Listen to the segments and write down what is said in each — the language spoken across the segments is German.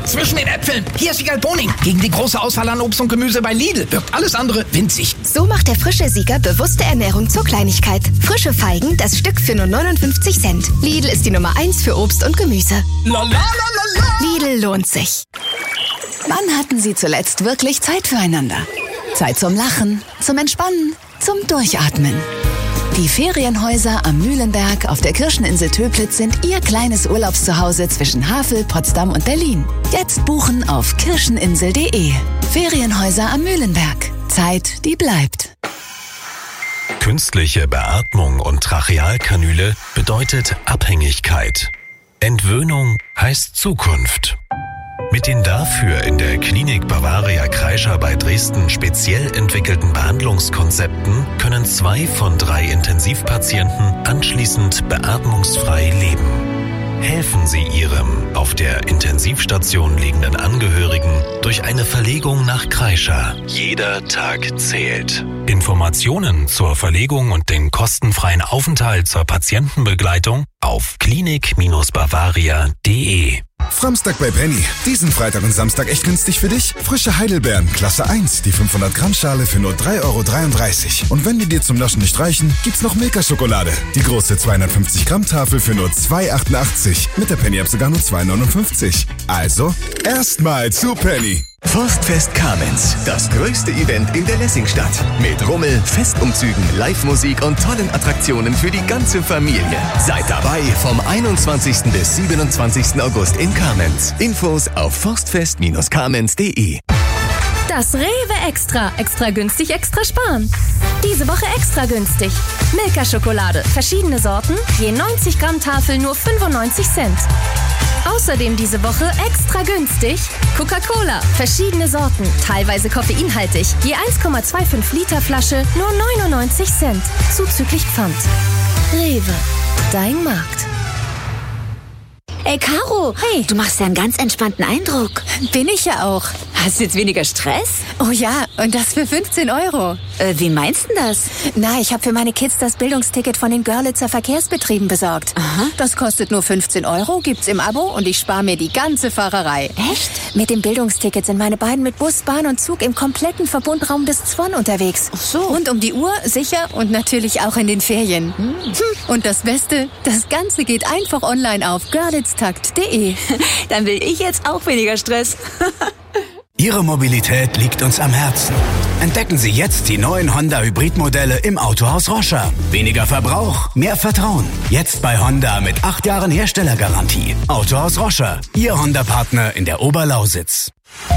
zwischen den Äpfeln. Hier ist Wiegald Boning. Gegen die große Auswahl an Obst und Gemüse bei Lidl wirkt alles andere winzig. So macht der frische Sieger bewusste Ernährung zur Kleinigkeit. Frische Feigen, das Stück für nur 59 Cent. Lidl ist die Nummer 1 für Obst und Gemüse. La la la la la. Lidl lohnt sich. Wann hatten Sie zuletzt wirklich Zeit füreinander? Zeit zum Lachen, zum Entspannen, zum Durchatmen. Die Ferienhäuser am Mühlenberg auf der Kircheninsel Töplitz sind Ihr kleines Urlaubszuhause zwischen Havel, Potsdam und Berlin. Jetzt buchen auf kircheninsel.de. Ferienhäuser am Mühlenberg. Zeit, die bleibt. Künstliche Beatmung und Trachealkanüle bedeutet Abhängigkeit. Entwöhnung heißt Zukunft. Mit den dafür in der Klinik Bavaria Kreischer bei Dresden speziell entwickelten Behandlungskonzepten können 2 von 3 Intensivpatienten anschließend beatmungsfrei leben. Helfen Sie Ihrem auf der Intensivstation liegenden Angehörigen durch eine Verlegung nach Kreischer. Jeder Tag zählt. Informationen zur Verlegung und den kostenfreien Aufenthalt zur Patientenbegleitung auf klinik-bavaria.de. Framstag bei Penny. Diesen Freitag und Samstag echt günstig für dich? Frische Heidelbeeren, Klasse 1, die 500 Gramm Schale für nur 3,33 €. Und wenn die dir zum Naschen nicht reichen, gibt's noch Milka-Schokolade. Die große 250 Gramm Tafel für nur 2,88 €. Mit der Penny-App sogar nur 2,59 €. Also, erstmal zu Penny. Forstfest Kamenz, das größte Event in der Lessingstadt. Mit Rummel, Festumzügen, Live-Musik und tollen Attraktionen für die ganze Familie. Seid dabei vom 21. bis 27. August in Kamenz. Infos auf forstfest-kamenz.de. Das Rewe Extra. Extra günstig, extra sparen. Diese Woche extra günstig. Milka-Schokolade, verschiedene Sorten, je 90 Gramm Tafel nur 95 Cent. Außerdem diese Woche extra günstig Coca-Cola, verschiedene Sorten, teilweise koffeinhaltig, je 1,25 Liter Flasche nur 99 Cent, zuzüglich Pfand. Rewe, dein Markt. Ey, Caro, Hey. du machst ja einen ganz entspannten Eindruck. Bin ich ja auch. Hast du jetzt weniger Stress? Oh ja, und das für 15 €. Wie meinst du das? Na, ich habe für meine Kids das Bildungsticket von den Görlitzer Verkehrsbetrieben besorgt. Aha. Das kostet nur 15 €, gibt's im Abo und ich spare mir die ganze Fahrerei. Echt? Mit dem Bildungsticket sind meine beiden mit Bus, Bahn und Zug im kompletten Verbundraum des Zwon unterwegs. Ach so. Rund um die Uhr, sicher und natürlich auch in den Ferien. Und das Beste, das Ganze geht einfach online auf görlitztakt.de. Dann will ich jetzt auch weniger Stress. Ihre Mobilität liegt uns am Herzen. Entdecken Sie jetzt die neuen Honda-Hybridmodelle im Autohaus Roscher. Weniger Verbrauch, mehr Vertrauen. Jetzt bei Honda mit 8 Jahren Herstellergarantie. Autohaus Roscher, Ihr Honda-Partner in der Oberlausitz.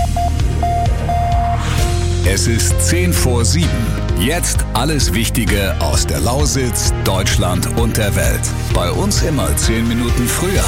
Es ist 10 vor 7. Jetzt alles Wichtige aus der Lausitz, Deutschland und der Welt. Bei uns immer 10 Minuten früher.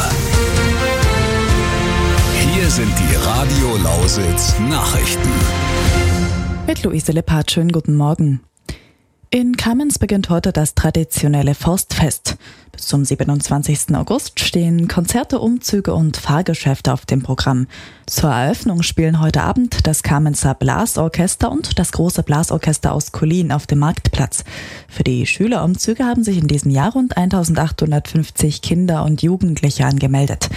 Hier sind die Radio Lausitz Nachrichten. Mit Luise Lippert, schönen guten Morgen. In Kamenz beginnt heute das traditionelle Forstfest. Bis zum 27. August stehen Konzerte, Umzüge und Fahrgeschäfte auf dem Programm. Zur Eröffnung spielen heute Abend das Kamenzer Blasorchester und das große Blasorchester aus Kollin auf dem Marktplatz. Für die Schülerumzüge haben sich in diesem Jahr rund 1850 Kinder und Jugendliche angemeldet.